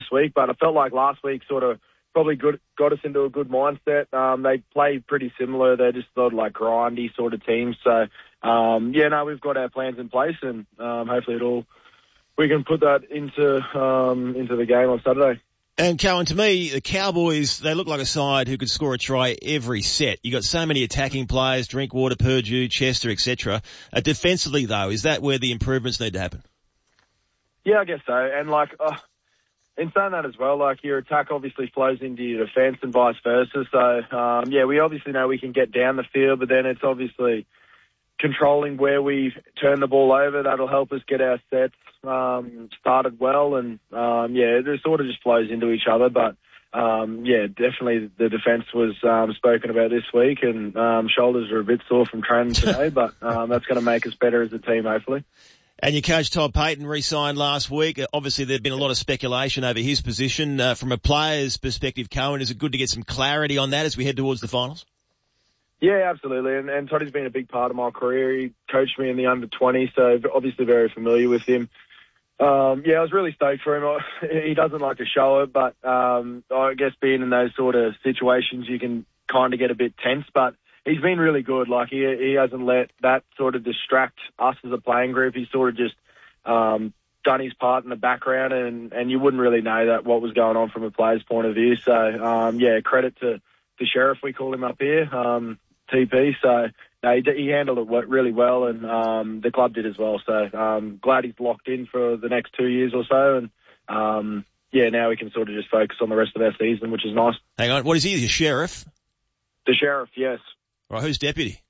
week, but I felt like last week sort of probably got us into a good mindset. They play pretty similar. They're just sort of like grindy sort of teams. So, we've got our plans in place, and hopefully we can put that into the game on Saturday. And, Cohen, to me, the Cowboys, they look like a side who could score a try every set. You got so many attacking players, Drinkwater, Purdue, Chester, etc. Defensively, though, is that where the improvements need to happen? Yeah, I guess so. And, in saying that as well, your attack obviously flows into your defence and vice versa. So, we obviously know we can get down the field, but then it's obviously controlling where we turn the ball over. That'll help us get our sets started well, and it sort of just flows into each other. But definitely the defence was spoken about this week, and shoulders are a bit sore from training today, but that's going to make us better as a team, hopefully. And your coach, Todd Payton, re-signed last week. Obviously, there's been a lot of speculation over his position. From a player's perspective, Cohen, is it good to get some clarity on that as we head towards the finals? Yeah, absolutely. And Toddy's been a big part of my career. He coached me in the under-20, so obviously very familiar with him. I was really stoked for him. He doesn't like to show it, but I guess being in those sort of situations, you can kind of get a bit tense. But he's been really good. He hasn't let that sort of distract us as a playing group. He's sort of just done his part in the background, and you wouldn't really know that what was going on from a player's point of view. So, credit to the Sheriff, we call him up here, TP. So he handled it really well, and the club did as well. So glad he's locked in for the next 2 years or so. And now we can sort of just focus on the rest of our season, which is nice. Hang on, what is he? The Sheriff? The Sheriff, yes. Right, who's deputy?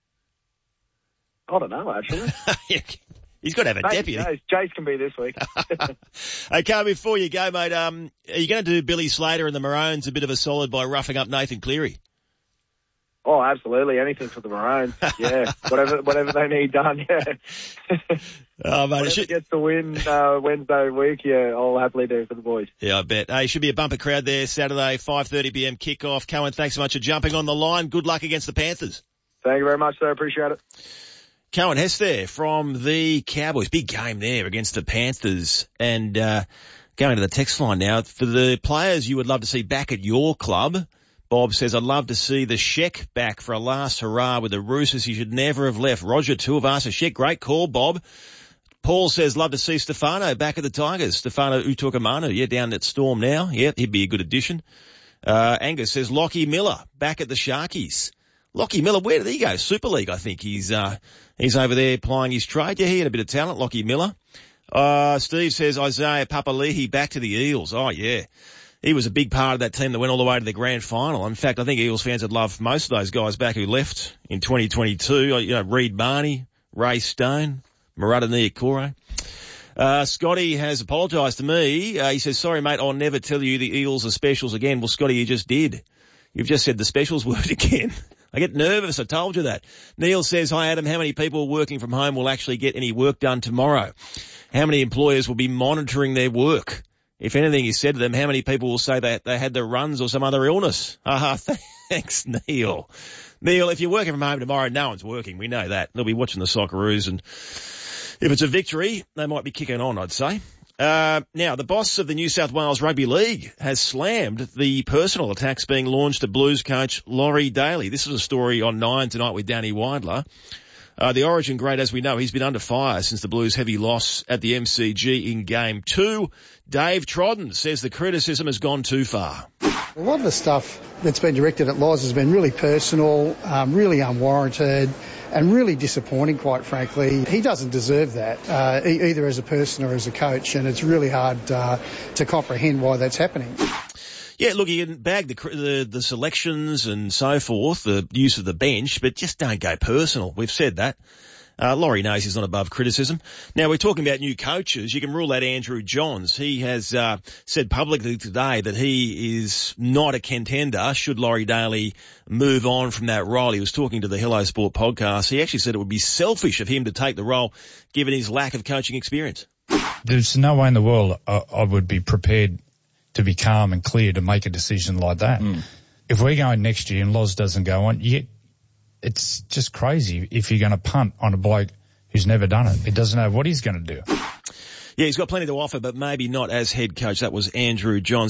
I don't know, actually. He's got to have a deputy. Jace can be this week. Okay, before you go, mate, are you going to do Billy Slater and the Maroons a bit of a solid by roughing up Nathan Cleary? Oh, absolutely. Anything for the Maroons. Yeah. whatever they need done, yeah. Oh, mate, whatever gets the win Wednesday week, I'll happily do it for the boys. Yeah, I bet. Hey, should be a bumper crowd there Saturday, 5:30pm kickoff. Cohen, thanks so much for jumping on the line. Good luck against the Panthers. Thank you very much, sir. Appreciate it. Cohen Hess there from the Cowboys. Big game there against the Panthers. And going to the text line now, for the players you would love to see back at your club, Bob says, I'd love to see the Sheck back for a last hurrah with the Roosters. He should never have left. Roger Tuivasa Sheck, great call, Bob. Paul says, love to see Stefano back at the Tigers. Stefano Utoikamanu, down at Storm now. Yeah, he'd be a good addition. Angus says, Lockie Miller back at the Sharkies. Lockie Miller, where did he go? Super League, I think. He's over there plying his trade. Yeah, he had a bit of talent, Lockie Miller. Steve says, Isaiah Papali'i back to the Eels. Oh, yeah. He was a big part of that team that went all the way to the grand final. In fact, I think Eels fans would love most of those guys back who left in 2022. Reed Marnie, Ray Stone, Murata Niokore. Scotty has apologised to me. He says, sorry, mate, I'll never tell you the Eels are specials again. Well, Scotty, you just did. You've just said the specials word again. I get nervous. I told you that. Neil says, hi, Adam. How many people working from home will actually get any work done tomorrow? How many employers will be monitoring their work? If anything is said to them, how many people will say that they had the runs or some other illness? Thanks, Neil. Neil, if you're working from home tomorrow, no one's working. We know that. They'll be watching the Socceroos, and if it's a victory, they might be kicking on, I'd say. Now, the boss of the New South Wales Rugby League has slammed the personal attacks being launched at Blues coach Laurie Daly. This is a story on 9 tonight with Danny Weidler. The Origin great, as we know, he's been under fire since the Blues' heavy loss at the MCG in Game 2. Dave Trodden says the criticism has gone too far. A lot of the stuff that's been directed at Loz has been really personal, really unwarranted, and really disappointing, quite frankly. He doesn't deserve that, either as a person or as a coach, and it's really hard to comprehend why that's happening. Yeah, look, you can bag the selections and so forth, the use of the bench, but just don't go personal. We've said that. Laurie knows he's not above criticism. Now, we're talking about new coaches. You can rule out Andrew Johns. He has said publicly today that he is not a contender should Laurie Daly move on from that role. He was talking to the Hello Sport podcast. He actually said it would be selfish of him to take the role given his lack of coaching experience. There's no way in the world I would be prepared to be calm and clear to make a decision like that. If we're going next year and Loz doesn't go on, it's just crazy if you're going to punt on a bloke who's never done it. He doesn't know what he's going to do. Yeah, he's got plenty to offer, but maybe not as head coach. That was Andrew Johns.